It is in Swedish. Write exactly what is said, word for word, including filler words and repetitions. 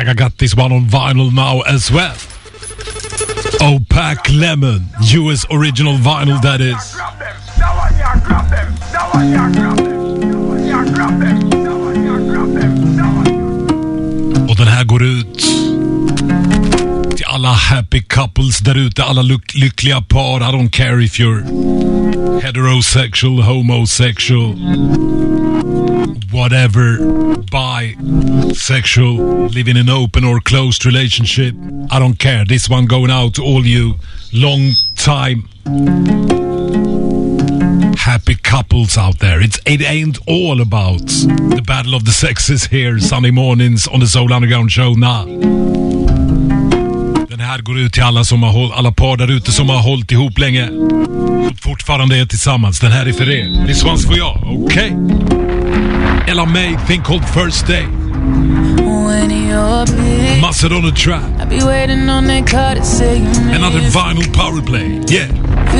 I got this one on vinyl now as well. Opaque Lemon, U S original vinyl that is. Och den här går ut till alla happy couples där ute, alla lyck- lyckliga par. I don't care if you're heterosexual, homosexual, whatever, bisexual, living in an open or closed relationship. I don't care. This one going out to all you long time happy couples out there. It's, it ain't all about the battle of the sexes here Sunday mornings on the Soul Underground Show. Nah. Den här går ut till alla som har håll, alla par där ute som har hållit ihop länge och fortfarande är tillsammans. Den här är för er. This one's for you. Okay. Ella May, Thing Called First Day. Mustard on the track. Another vinyl power play. Yeah.